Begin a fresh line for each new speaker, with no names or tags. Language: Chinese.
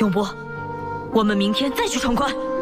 永波，我们明天再去闯关。